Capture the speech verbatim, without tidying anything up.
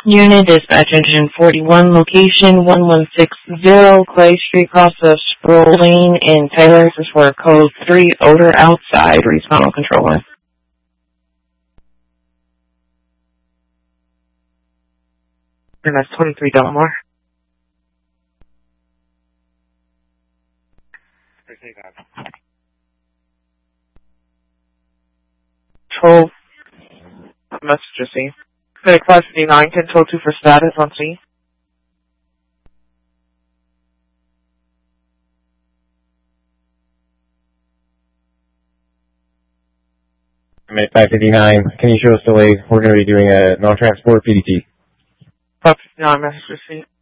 Unit Dispatch Engine forty-one, location one one six zero Clay Street, cross of Sproul Lane in Taylor. This is for code three, odor outside, respond on control one. And that's twenty-three Delmar. Control message received. Credit class fifty-nine, control two for status on scene. I'm at five fifty-nine. Can you show us the way? We're going to be doing a non-transport P D T. five fifty-nine, message received.